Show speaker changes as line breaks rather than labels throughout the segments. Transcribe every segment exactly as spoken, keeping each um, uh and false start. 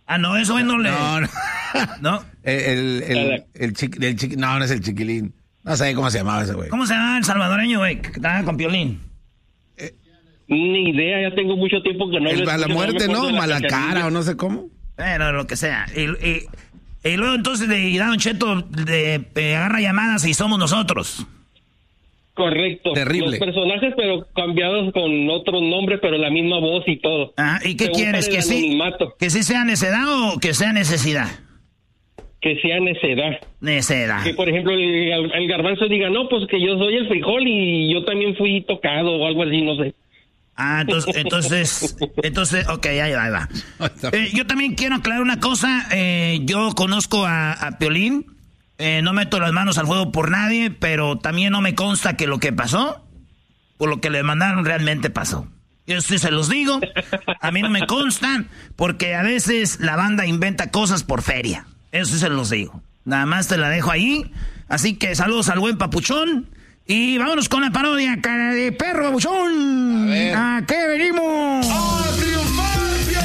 Ah, no, eso es no le...
No, no.
¿No?
El, el, el, el chiqui, el chiqui, no, no es el Chiquilín. No sé cómo se llamaba ese güey.
¿Cómo se llama el salvadoreño, güey, que estaba con Piolín?
Eh, Ni idea, ya tengo mucho tiempo que no...
El mala muerte, ¿no? Mala cara o no sé cómo.
Bueno, lo que sea. Y, y, y luego entonces de Don Cheto de, de agarra llamadas y somos nosotros.
Correcto.
Terrible.
Los personajes, pero cambiados con otros nombres, pero la misma voz y todo.
Ah, ¿y qué quieres? ¿Que sí, ¿Que sí sea necedad o que sea necesidad?
Que sea necedad.
Necedad.
Que, por ejemplo, el, el garbanzo diga, no, pues que yo soy el frijol y yo también fui tocado o algo así, no sé.
Ah, entonces, entonces, entonces, ok, ahí va, ahí va. Eh, yo también quiero aclarar una cosa. Eh, yo conozco a, a Piolín. Eh, no meto las manos al fuego por nadie, pero también no me consta que lo que pasó, por lo que le mandaron, realmente pasó. Yo sí se los digo. A mí no me consta, porque a veces la banda inventa cosas por feria. Eso sí se los digo. Nada más te la dejo ahí. Así que saludos al buen Papuchón. Y vámonos con la parodia, cara de perro, Papuchón. ¿A, ¿A qué venimos? ¡A triunfar,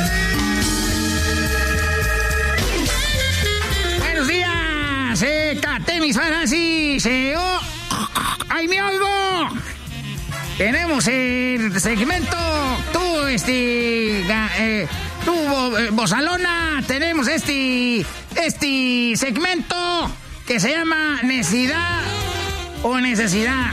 Piolín! Buenos días. Se cate mis farasis. Se oh, ¡ay, me oigo! Tenemos el segmento. Tú, este. Eh, tú, eh, Bozalona. Tenemos este. Este segmento que se llama Necesidad o Necesidad.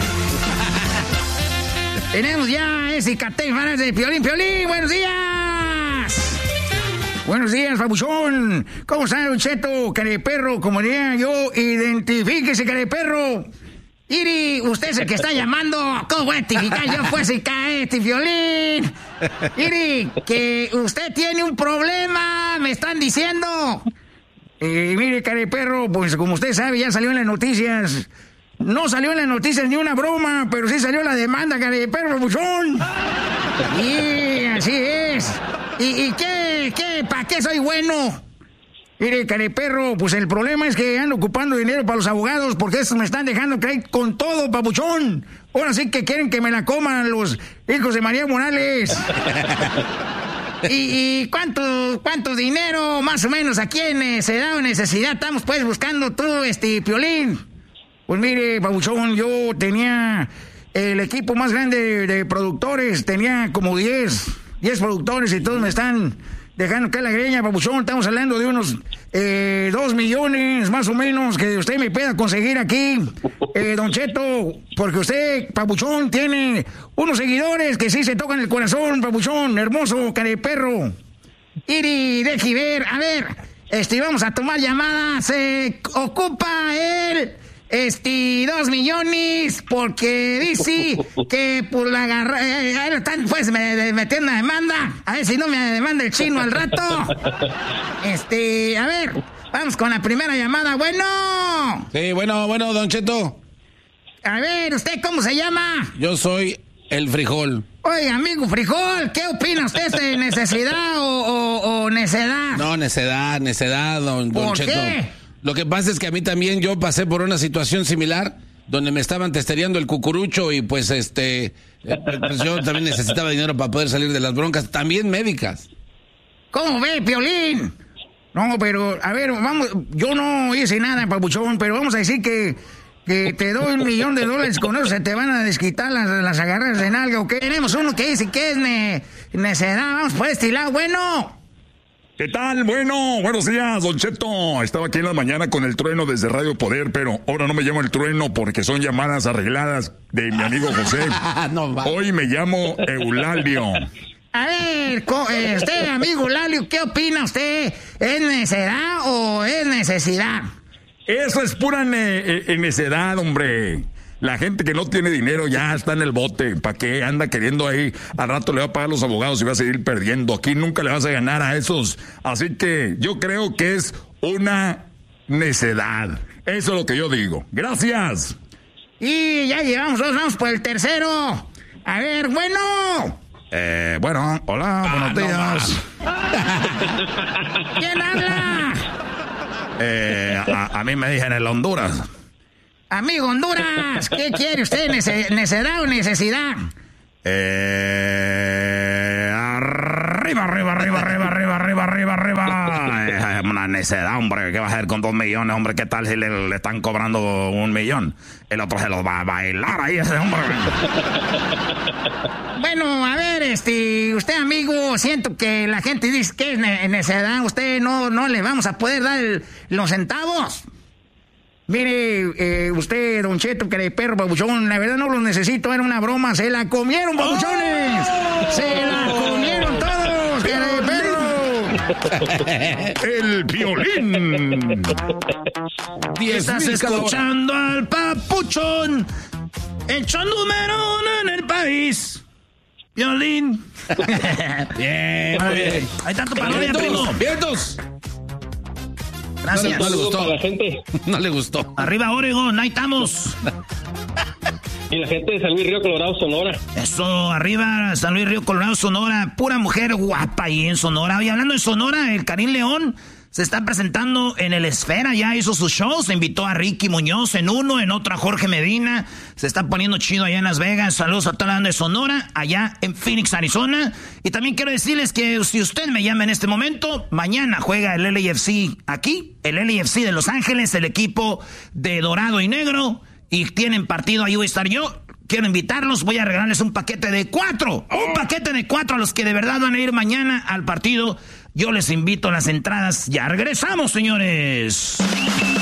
Tenemos ya ese cate mis farasis de Piolín. Piolín, buenos días. Buenos días, Papuchón. ¿Cómo está, Don Cheto? Careperro, como diría yo, identifíquese, careperro. Iri, usted es el que está llamando. ¿Cómo voy a identificar yo pues el este Piolín? Iri, que usted tiene un problema, me están diciendo. Eh, mire, careperro, pues como usted sabe, ya salió en las noticias. No salió en las noticias ni una broma, pero sí salió la demanda, careperro, Papuchón. Y así es. ¿Y, y qué, qué, para qué soy bueno? Mire, careperro, pues el problema es que ando ocupando dinero para los abogados porque estos me están dejando creer con todo, Papuchón. Ahora sí que quieren que me la coman los hijos de María Morales. ¿Y, y cuánto, cuánto dinero más o menos a quién se da necesidad? Estamos pues buscando tú, este, Piolín. Pues mire, Papuchón, yo tenía el equipo más grande de, de productores, tenía como diez productores y todos me están dejando caer la greña, Papuchón. Estamos hablando de unos eh, dos millones más o menos que usted me pueda conseguir aquí, eh, Don Cheto, porque usted, Papuchón, tiene unos seguidores que sí se tocan el corazón, Papuchón, hermoso, careperro. Iri, deje ver, a ver, este, vamos a tomar llamadas, se ocupa el... Este, dos millones, porque dice que por la agarra, eh, ahí están pues me, metiendo una demanda, a ver si no me demanda el chino al rato. Este, a ver, vamos con la primera llamada, bueno.
Sí, bueno, bueno, Don Cheto.
A ver, ¿usted cómo se llama?
Yo soy el frijol.
Oye, amigo frijol, ¿qué opina usted de necesidad o, o, o necedad?
No, necedad, necedad, don, don
¿Por
Cheto.
qué?
Lo que pasa es que a mí también yo pasé por una situación similar donde me estaban testereando el cucurucho y pues este pues yo también necesitaba dinero para poder salir de las broncas, también médicas.
¿Cómo ve, Piolín? No, pero a ver, vamos, yo no hice nada, Papuchón, pero vamos a decir que, que te doy un millón de dólares, con eso se te van a desquitar las, las agarras de nalga, ¿o qué? Tenemos uno que dice que es ne, necedad, vamos por este lado, bueno.
¿Qué tal? Bueno, buenos días, Don Cheto. Estaba aquí en la mañana con el trueno desde Radio Poder, pero ahora no me llamo el trueno porque son llamadas arregladas de mi amigo José.
No,
hoy me llamo Eulalio.
A ver, usted, amigo Eulalio, ¿qué opina usted? ¿Es necedad o es necesidad?
Eso es pura ne- necedad, hombre. La gente que no tiene dinero ya está en el bote. ¿Para qué anda queriendo ahí? Al rato le va a pagar los abogados y va a seguir perdiendo. Aquí nunca le vas a ganar a esos. Así que yo creo que es una necedad. Eso es lo que yo digo. Gracias.
Y ya llevamos dos, vamos por el tercero. A ver, bueno.
Eh, bueno, hola,
ah,
buenos días.
No ¿Quién habla?
Eh, a, a mí me dicen el Honduras.
Amigo Honduras, ¿qué quiere usted? Nece- ¿Necedad o necesidad?
Eh, arriba, arriba, arriba, arriba, arriba, arriba, arriba, arriba. va. Una necedad, hombre. ¿Qué va a hacer con dos millones, hombre? ¿Qué tal si le, le están cobrando un millón? El otro se los va a bailar ahí, ese hombre.
Bueno, a ver, este, usted, amigo, siento que la gente dice que es ne- necedad. Usted no, no le vamos a poder dar el- los centavos. Mire, eh, usted, Don Cheto, que de perro babuchón, la verdad no los necesito, era una broma, se la comieron, babuchones. ¡Oh! Se la comieron todos, que de perro.
El Piolín.
Estás escuchando al papuchón, hecho número uno en el país. Piolín.
Bien, muy bien.
Hay tanto parodia, primo.
¡Vientos!
Gracias.
No le gustó.
Para la gente.
No le gustó.
Arriba Oregon, ahí estamos.
Y la gente de San Luis Río Colorado, Sonora.
Eso, arriba San Luis Río Colorado, Sonora. Pura mujer guapa ahí en Sonora. Y hablando de Sonora, el Karim León se está presentando en el Esfera. Ya hizo sus shows. Invitó a Ricky Muñoz en uno, en otra Jorge Medina. Se está poniendo chido allá en Las Vegas. Saludos a toda la banda de Sonora, allá en Phoenix, Arizona. Y también quiero decirles que si usted me llama en este momento, mañana juega el L A F C aquí. El L A F C de Los Ángeles, el equipo de dorado y negro. Y tienen partido, ahí voy a estar yo. Quiero invitarlos, voy a regalarles un paquete de cuatro. Un paquete de cuatro a los que de verdad van a ir mañana al partido. Yo les invito a las entradas. Ya regresamos, señores.